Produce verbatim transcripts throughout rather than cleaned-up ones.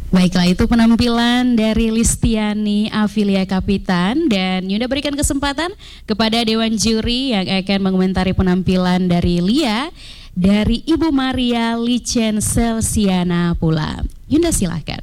Baiklah, itu penampilan dari Listiani Afilia Kapitan, dan Yunda berikan kesempatan kepada Dewan Juri yang akan mengomentari penampilan dari Lia dari Ibu Maria Licen Selsiana pula. Yunda silahkan.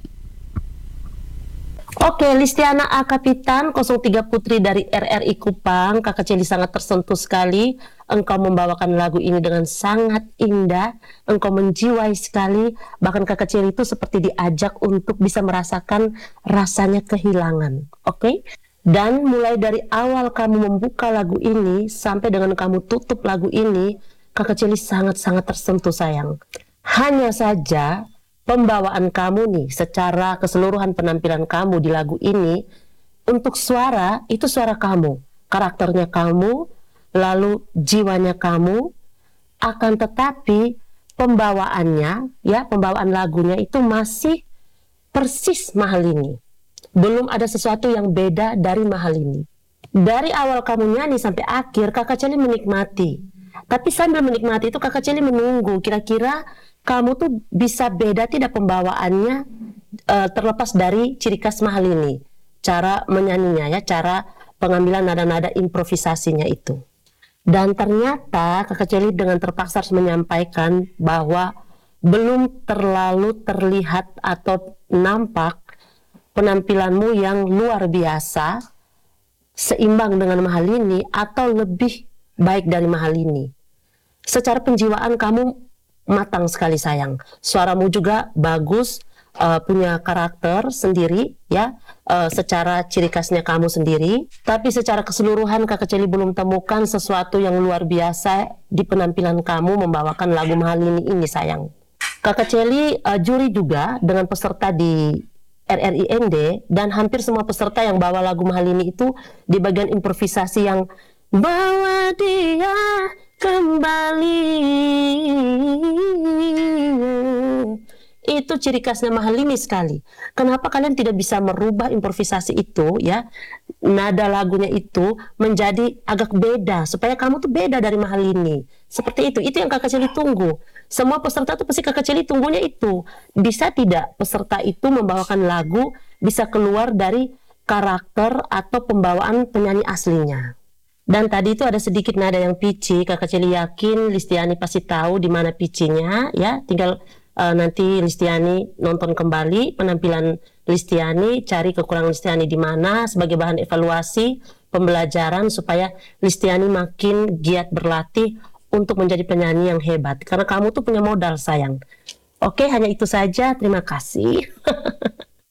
Oke, Listiana A Kapitan nol tiga Putri dari R R I Kupang. Kakak Celi sangat tersentuh sekali. Engkau membawakan lagu ini dengan sangat indah. Engkau menjiwai sekali. Bahkan Kakak Celi itu seperti diajak untuk bisa merasakan rasanya kehilangan. Oke? Dan mulai dari awal kamu membuka lagu ini sampai dengan kamu tutup lagu ini, Kakak Celi sangat-sangat tersentuh sayang. Hanya saja pembawaan kamu nih, secara keseluruhan penampilan kamu di lagu ini, untuk suara, itu suara kamu, karakternya kamu, lalu jiwanya kamu, akan tetapi pembawaannya, ya, pembawaan lagunya itu masih persis Mahalini. Belum ada sesuatu yang beda dari Mahalini. Dari awal kamu nyanyi sampai akhir, Kakak Celi menikmati. Tapi sambil menikmati itu Kakak Celi menunggu, kira-kira kamu tuh bisa beda tidak pembawaannya, uh, terlepas dari ciri khas Mahalini, cara menyanyinya ya, cara pengambilan nada-nada improvisasinya itu. Dan ternyata Kakak Celi dengan terpaksa harus menyampaikan bahwa belum terlalu terlihat atau nampak penampilanmu yang luar biasa, seimbang dengan Mahalini atau lebih baik dari Mahalini. Secara penjiwaan kamu matang sekali sayang, suaramu juga bagus, uh, punya karakter sendiri ya, uh, secara ciri khasnya kamu sendiri. Tapi secara keseluruhan Kakak Celi belum temukan sesuatu yang luar biasa di penampilan kamu membawakan lagu Mahalini ini sayang. Kakak Celi uh, juri juga dengan peserta di R R I N D, dan hampir semua peserta yang bawa lagu Mahalini itu di bagian improvisasi yang bawa dia kembali, itu ciri khasnya Mahalini sekali. Kenapa kalian tidak bisa merubah improvisasi itu ya, nada lagunya itu menjadi agak beda, supaya kamu tuh beda dari Mahalini. Seperti itu, itu yang Kakak Celi tunggu. Semua peserta tuh pasti Kakak Celi tunggunya itu. Bisa tidak peserta itu membawakan lagu bisa keluar dari karakter atau pembawaan penyanyi aslinya. Dan tadi itu ada sedikit nada yang pitchy. Kakak Celi yakin Listiani pasti tahu di mana pitchy-nya ya. Tinggal uh, nanti Listiani nonton kembali penampilan Listiani, cari kekurangan Listiani di mana sebagai bahan evaluasi pembelajaran supaya Listiani makin giat berlatih untuk menjadi penyanyi yang hebat. Karena kamu tuh punya modal sayang. Oke, hanya itu saja. Terima kasih.